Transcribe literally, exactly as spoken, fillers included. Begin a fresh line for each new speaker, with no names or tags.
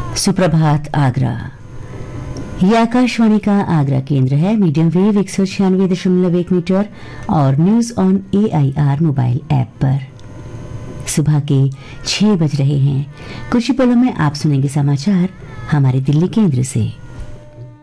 सुप्रभात आगरा। ये आकाशवाणी का आगरा केंद्र है। मीडियम वेव एक सौ छियानवे दशमलव एक मीटर और news on A I R mobile app पर सुबह के छह बज रहे हैं। कुछ ही पलों में आप सुनेंगे समाचार हमारे दिल्ली केंद्र से।